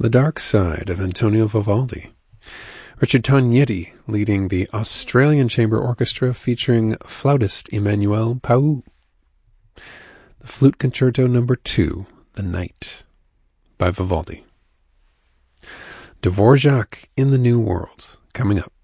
The Dark Side of Antonio Vivaldi. Richard Tognetti leading the Australian Chamber Orchestra featuring flautist Emmanuel Pau. The Flute Concerto No. 2, The Night, by Vivaldi. Dvorak in the New World, coming up.